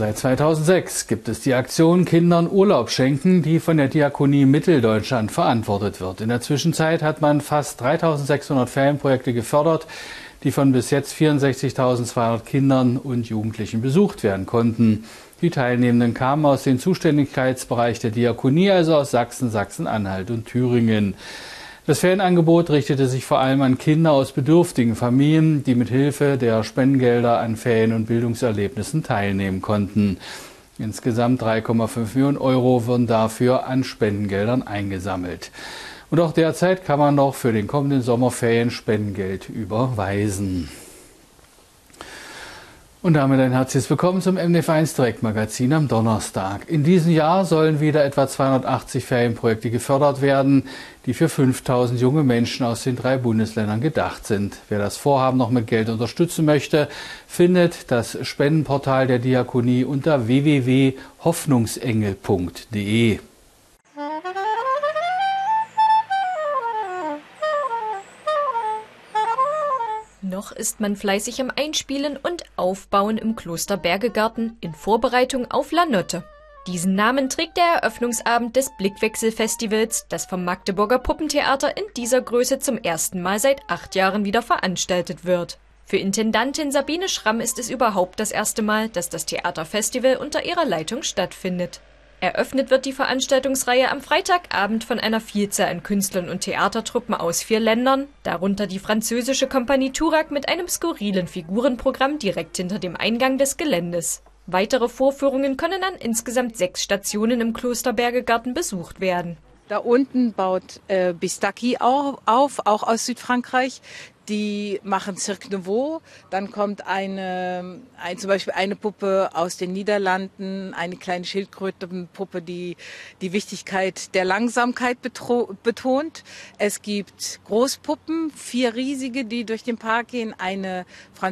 Seit 2006 gibt es die Aktion Kindern Urlaub schenken, die von der Diakonie Mitteldeutschland verantwortet wird. In der Zwischenzeit hat man fast 3.600 Ferienprojekte gefördert, die von bis jetzt 64.200 Kindern und Jugendlichen besucht werden konnten. Die Teilnehmenden kamen aus dem Zuständigkeitsbereich der Diakonie, also aus Sachsen, Sachsen-Anhalt und Thüringen. Das Ferienangebot richtete sich vor allem an Kinder aus bedürftigen Familien, die mit Hilfe der Spendengelder an Ferien- und Bildungserlebnissen teilnehmen konnten. Insgesamt 3,5 Millionen Euro wurden dafür an Spendengeldern eingesammelt. Und auch derzeit kann man noch für den kommenden Sommerferien Spendengeld überweisen. Und damit ein herzliches Willkommen zum MDF1 Direktmagazin am Donnerstag. In diesem Jahr sollen wieder etwa 280 Ferienprojekte gefördert werden, die für 5.000 junge Menschen aus den 3 Bundesländern gedacht sind. Wer das Vorhaben noch mit Geld unterstützen möchte, findet das Spendenportal der Diakonie unter www.hoffnungsengel.de. Noch ist man fleißig am Einspielen und Aufbauen im Kloster Bergegarten in Vorbereitung auf Lanotte. Diesen Namen trägt der Eröffnungsabend des Blickwechsel-Festivals, das vom Magdeburger Puppentheater in dieser Größe zum ersten Mal seit 8 Jahren wieder veranstaltet wird. Für Intendantin Sabine Schramm ist es überhaupt das erste Mal, dass das Theaterfestival unter ihrer Leitung stattfindet. Eröffnet wird die Veranstaltungsreihe am Freitagabend von einer Vielzahl an Künstlern und Theatertruppen aus 4 Ländern, darunter die französische Kompanie Turak mit einem skurrilen Figurenprogramm direkt hinter dem Eingang des Geländes. Weitere Vorführungen können an insgesamt 6 Stationen im Kloster Bergegarten besucht werden. Da unten baut Bistaki auf, auch aus Südfrankreich. Die machen Cirque Nouveau. Dann kommt zum Beispiel eine Puppe aus den Niederlanden, eine kleine Schildkrötenpuppe, die die Wichtigkeit der Langsamkeit betont. Es gibt Großpuppen, 4 riesige, die durch den Park gehen. Eine